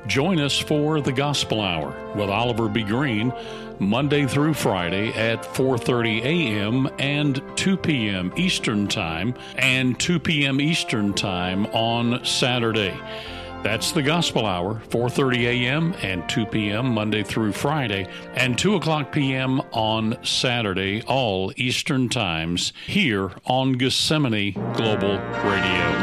Join us for the Gospel Hour with Oliver B. Green, Monday through Friday at 4:30 a.m. and 2 p.m. Eastern Time, and 2 p.m. Eastern Time on Saturday. That's the Gospel Hour, 4:30 a.m. and 2 p.m. Monday through Friday, and 2 o'clock p.m. on Saturday, all Eastern Times, here on Gethsemane Global Radio.